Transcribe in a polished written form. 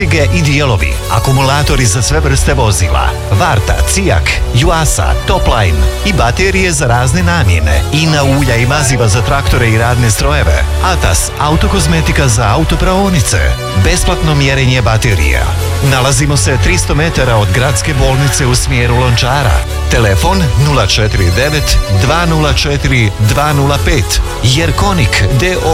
i dijelovi, akumulatori za sve vrste vozila, Varta, Cijak, Juasa, Topline i baterije za razne namjene, INA ulja i maziva za traktore i radne strojeve, Atas, autokozmetika za autopraonice, besplatno mjerenje baterija. Nalazimo se 300 metara od gradske bolnice u smjeru Lončara. Telefon 049 204 205. Jerkonik D.O.